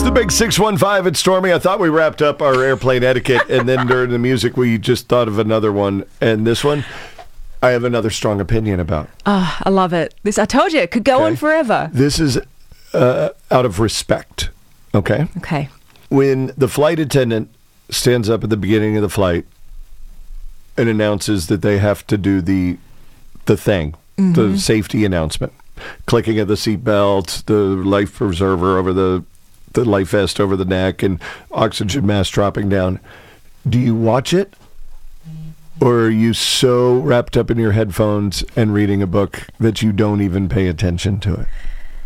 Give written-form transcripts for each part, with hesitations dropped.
the big 615. It's Stormy. I thought we wrapped up our airplane etiquette, and then during the music, we just thought of another one. And this one, I have another strong opinion about. Oh, I love it. This, I told you, it could go on forever. This is out of respect, okay? Okay. When the flight attendant stands up at the beginning of the flight and announces that they have to do the thing, the safety announcement, clicking of the seatbelt, the life preserver over the life vest over the neck, and oxygen mask dropping down. Do you watch it? Or are you so wrapped up in your headphones and reading a book that you don't even pay attention to it?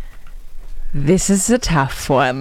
This is a tough one.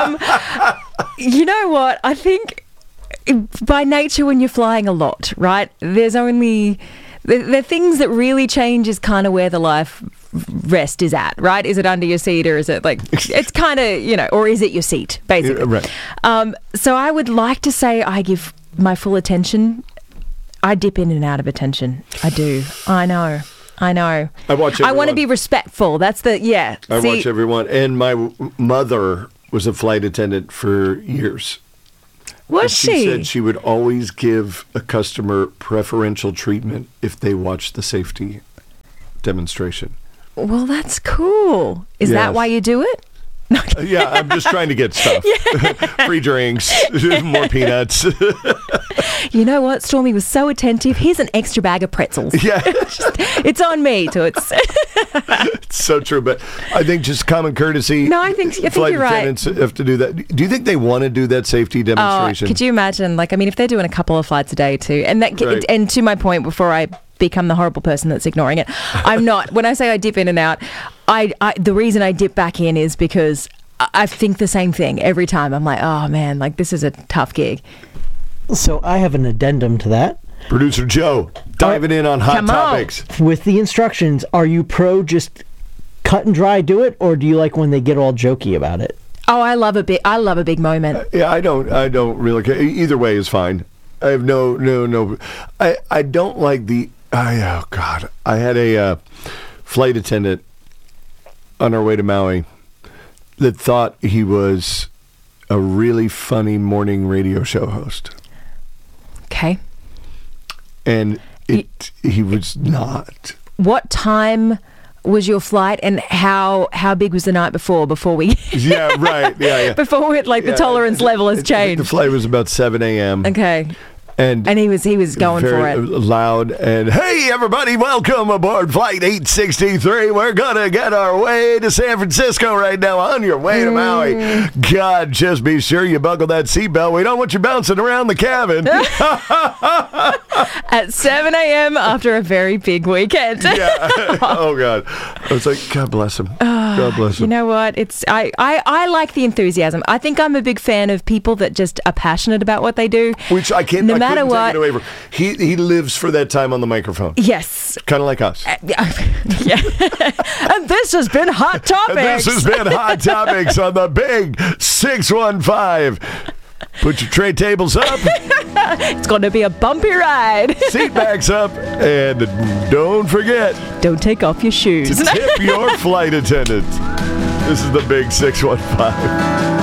You know what? I think by nature when you're flying a lot, right, there's only... The things that really change is kind of where the life rest is at, right? Is it under your seat, or is it like, it's kind of, you know, or is it your seat, basically? Right. So I would like to say I give my full attention. I dip in and out of attention. I do. I know. I watch everyone. I want to be respectful. That's the, yeah. I watch everyone. And my mother was a flight attendant for years. Was she said she would always give a customer preferential treatment if they watched the safety demonstration. Well, that's cool. Is that why you do it? Yeah, I'm just trying to get stuff. Free drinks, more peanuts. You know what? Stormy was so attentive. Here's an extra bag of pretzels. Yeah. It's on me, Toots. It's so true, but I think just common courtesy. No, I think flight you're right. attendants have to do that. Do you think they want to do that safety demonstration? Could you imagine? Like, I mean, if they're doing a couple of flights a day too, and that, Right. and to my point before I become the horrible person that's ignoring it, I'm not. When I say I dip in and out, the reason I dip back in is because I think the same thing every time. I'm like, oh man, like this is a tough gig. So I have an addendum to that. Producer Joe, diving in on hot topics. With the instructions, are you pro just cut and dry do it, or do you like when they get all jokey about it? Oh, I love a big moment. Yeah, I don't really care. Either way is fine. I have no. I don't like the. Oh God! I had a flight attendant on our way to Maui that thought he was a really funny morning radio show host. Okay. And he was not. What time was your flight, and how big was the night before we... Yeah, right. Yeah. Before the tolerance level has changed. The flight was about 7 a.m. Okay. And he was going for it. Loud and, hey, everybody, welcome aboard Flight 863. We're going to get our way to San Francisco right now on your way to Maui. God, just be sure you buckle that seatbelt. We don't want you bouncing around the cabin. At 7 a.m. after a very big weekend. Yeah. Oh, God. I was like, God bless him. God bless him. You know what? I like the enthusiasm. I think I'm a big fan of people that just are passionate about what they do. Which I can't. No matter what. Take it away from. He lives for that time on the microphone. Yes. Kind of like us. Yeah. And this has been Hot Topics. This has been Hot Topics on the big 615. Put your tray tables up. It's going to be a bumpy ride. Seat backs up. And don't forget. Don't take off your shoes. To tip your flight attendant. This is the big 615.